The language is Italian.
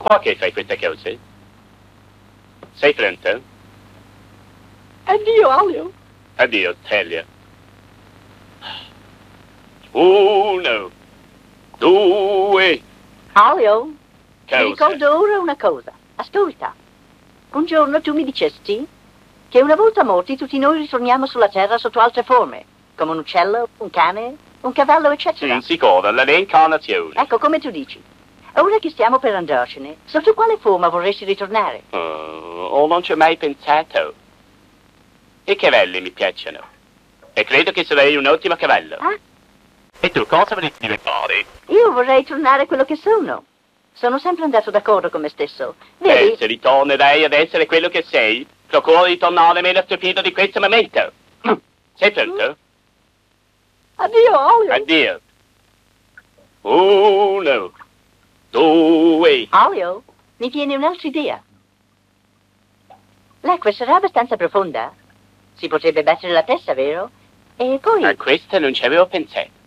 Qua che fai queste cose? Sei pronto? Addio, Alio. Addio, Telia. 1, 2. Alio, Cosa? mi ricordo ora una cosa. Ascolta. Un giorno tu mi dicesti che una volta morti tutti noi ritorniamo sulla terra sotto altre forme, come un uccello, un cane, un cavallo, eccetera. Sicuro, la reincarnazione. Ecco, come tu dici. Ora che stiamo per andarcene, sotto quale forma vorresti ritornare? Non ci ho mai pensato. I cavalli mi piacciono. E credo che sarei un ottimo cavallo. Ah? E tu cosa vorresti diventare? Io vorrei tornare quello che sono. Sono sempre andato d'accordo con me stesso. Vedi? Se ritornerai ad essere quello che sei, procura di tornare meno stupito di questo momento. Sei pronto? Addio, Alio. Addio. 1, 2. Alio, mi viene un'altra idea. L'acqua sarà abbastanza profonda. Si potrebbe battere la testa, vero? E poi... A questo non ci avevo pensato.